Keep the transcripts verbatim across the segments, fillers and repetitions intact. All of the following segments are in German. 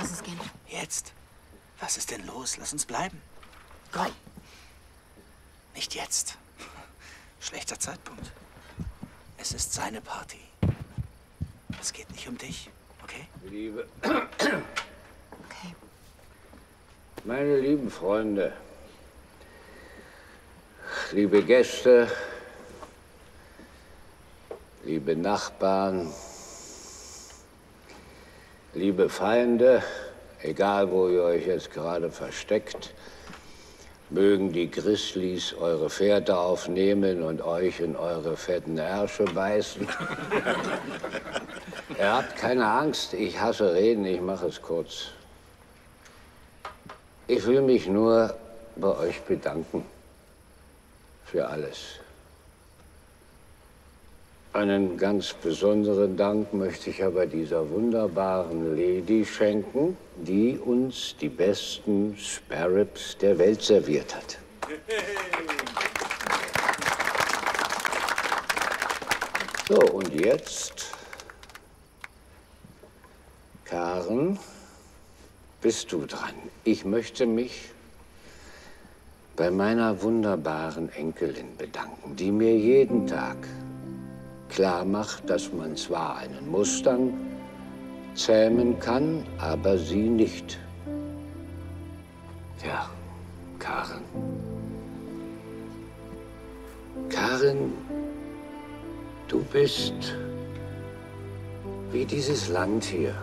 Lass uns gehen. Jetzt? Was ist denn los? Lass uns bleiben. Komm. Nicht jetzt. Schlechter Zeitpunkt. Es ist seine Party. Es geht nicht um dich, okay? Liebe... Okay. Meine lieben Freunde, liebe Gäste, liebe Nachbarn, liebe Feinde, egal wo ihr euch jetzt gerade versteckt, mögen die Grizzlies eure Pferde aufnehmen und euch in eure fetten Ärsche beißen. Ihr habt keine Angst, ich hasse Reden, ich mache es kurz. Ich will mich nur bei euch bedanken für alles. Einen ganz besonderen Dank möchte ich aber dieser wunderbaren Lady schenken, die uns die besten Sparrows der Welt serviert hat. So, und jetzt, Karen, bist du dran. Ich möchte mich bei meiner wunderbaren Enkelin bedanken, die mir jeden Tag klar macht, dass man zwar einen Mustang zähmen kann, aber sie nicht. Ja, Karen. Karen, du bist wie dieses Land hier.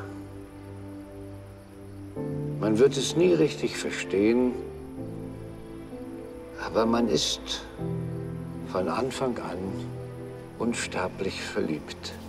Man wird es nie richtig verstehen, aber man ist von Anfang an unsterblich verliebt.